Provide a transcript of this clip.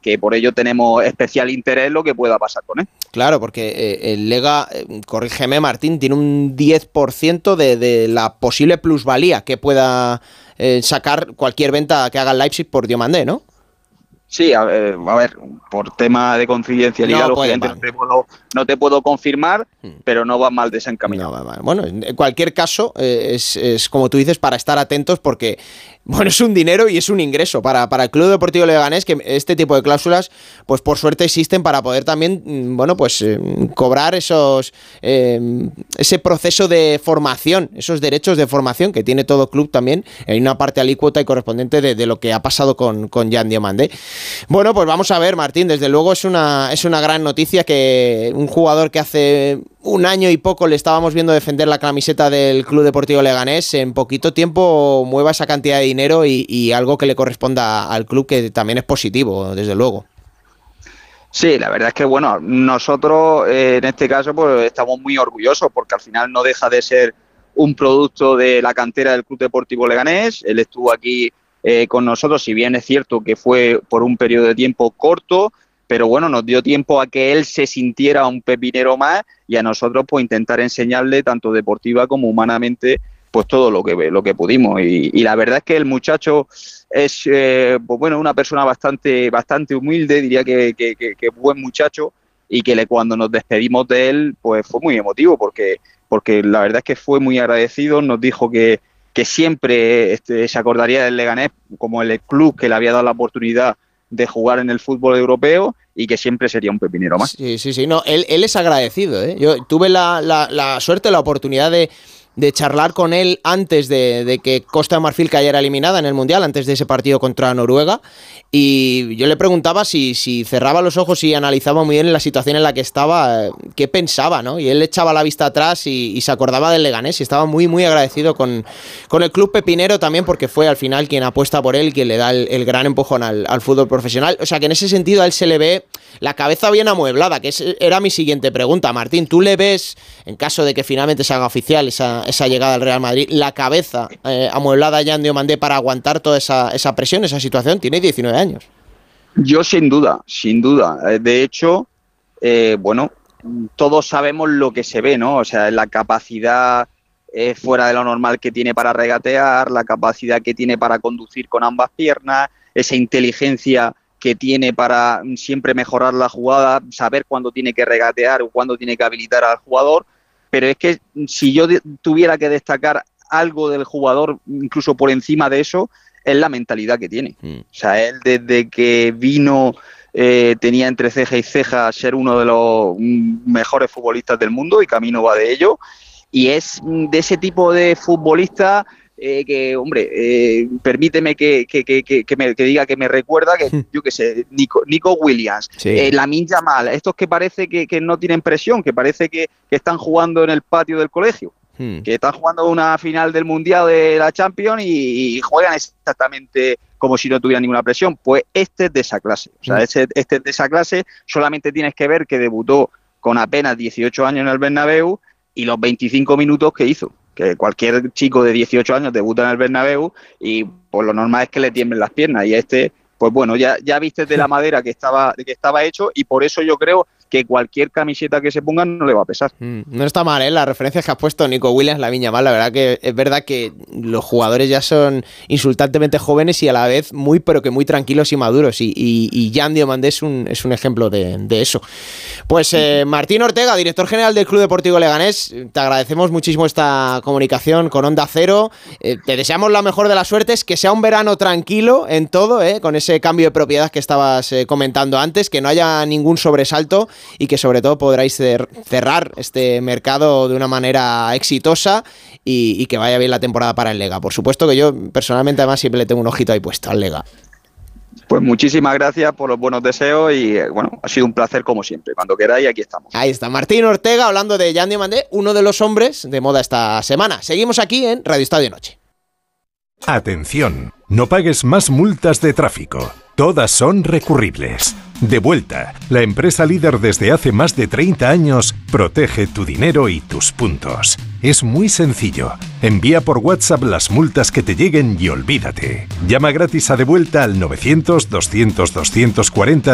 que por ello tenemos especial interés en lo que pueda pasar con él. Claro, porque el Lega, corrígeme Martín, tiene un 10% de la posible plusvalía que pueda sacar cualquier venta que haga el Leipzig por Diomandé, ¿no? Sí, a ver, por tema de confidencialidad, lógicamente no te puedo confirmar, pero no va mal desencaminado. No va mal. Bueno, en cualquier caso, es como tú dices, para estar atentos porque, bueno, es un dinero y es un ingreso para el Club Deportivo Leganés, que este tipo de cláusulas, pues por suerte existen para poder también, bueno, pues cobrar ese proceso de formación, esos derechos de formación que tiene todo club también, en una parte alícuota y correspondiente de lo que ha pasado con Jan Diomandé. Bueno, pues vamos a ver, Martín, desde luego es una gran noticia que un jugador que hace un año y poco le estábamos viendo defender la camiseta del Club Deportivo Leganés, en poquito tiempo mueva esa cantidad de dinero y algo que le corresponda al club, que también es positivo, desde luego. Sí, la verdad es que, bueno, nosotros en este caso pues estamos muy orgullosos porque al final no deja de ser un producto de la cantera del Club Deportivo Leganés. Él estuvo aquí con nosotros, si bien es cierto que fue por un periodo de tiempo corto, pero bueno, nos dio tiempo a que él se sintiera un pepinero más y a nosotros pues intentar enseñarle tanto deportiva como humanamente pues todo lo que pudimos. Y la verdad es que el muchacho es pues bueno, una persona bastante humilde, diría que buen muchacho, y que cuando nos despedimos de él pues fue muy emotivo porque la verdad es que fue muy agradecido, nos dijo que siempre se acordaría del Leganés como el club que le había dado la oportunidad de jugar en el fútbol europeo y que siempre sería un pepinero más. Sí. No, él es agradecido, ¿eh? Yo tuve la suerte, la oportunidad de charlar con él antes de que Costa de Marfil cayera eliminada en el Mundial, antes de ese partido contra Noruega, y yo le preguntaba si cerraba los ojos y analizaba muy bien la situación en la que estaba, qué pensaba, ¿no? Y él echaba la vista atrás y se acordaba del Leganés y estaba muy, muy agradecido con el club pepinero también, porque fue al final quien apuesta por él, quien le da el gran empujón al fútbol profesional. O sea que en ese sentido a él se le ve la cabeza bien amueblada, que era mi siguiente pregunta. Martín, ¿tú le ves, en caso de que finalmente se haga oficial esa llegada al Real Madrid, la cabeza amueblada ya en Diomandé para aguantar toda esa presión, esa situación? Tiene 19 años. Yo sin duda. De hecho, bueno, todos sabemos lo que se ve, ¿no? O sea, la capacidad fuera de lo normal que tiene para regatear, la capacidad que tiene para conducir con ambas piernas, esa inteligencia que tiene para siempre mejorar la jugada, saber cuándo tiene que regatear o cuándo tiene que habilitar al jugador. Pero es que si yo tuviera que destacar algo del jugador, incluso por encima de eso, es la mentalidad que tiene. O sea, él desde que vino tenía entre ceja y ceja ser uno de los mejores futbolistas del mundo y camino va de ello. Y es de ese tipo de futbolista que, hombre, permíteme que diga que me recuerda que, yo qué sé, Nico Williams, sí. Lamine Yamal, estos que parece que no tienen presión, que parece que están jugando en el patio del colegio, que están jugando una final del Mundial de la Champions y juegan exactamente como si no tuvieran ninguna presión. Pues este es de esa clase, o sea, este es de esa clase. Solamente tienes que ver que debutó con apenas 18 años en el Bernabéu y los 25 minutos que hizo. Que cualquier chico de 18 años debuta en el Bernabéu y pues lo normal es que le tiemblen las piernas, y pues bueno, ya viste de la madera que estaba hecho, y por eso yo creo que cualquier camiseta que se ponga no le va a pesar. No está mal, ¿eh? Las referencias que ha puesto Nico Williams, Lamine Yamal, la verdad que es verdad que los jugadores ya son insultantemente jóvenes y a la vez pero que muy tranquilos y maduros, y Jan Diomandé es un ejemplo de eso. Pues Martín Ortega, director general del Club Deportivo Leganés, te agradecemos muchísimo esta comunicación con Onda Cero. Te deseamos la mejor de las suertes, que sea un verano tranquilo en todo, con ese cambio de propiedad que estabas comentando antes, que no haya ningún sobresalto y que sobre todo podráis cerrar este mercado de una manera exitosa y que vaya bien la temporada para el Lega. Por supuesto que yo personalmente además siempre le tengo un ojito ahí puesto al Lega. Pues muchísimas gracias por los buenos deseos y bueno, ha sido un placer como siempre. Cuando queráis, aquí estamos. Ahí está Martín Ortega hablando de Jan Diomandé, uno de los hombres de moda esta semana. Seguimos aquí en Radio Estadio Noche. Atención, no pagues más multas de tráfico. Todas son recurribles. Devuelta, la empresa líder desde hace más de 30 años, protege tu dinero y tus puntos. Es muy sencillo. Envía por WhatsApp las multas que te lleguen y olvídate. Llama gratis a Devuelta al 900 200 240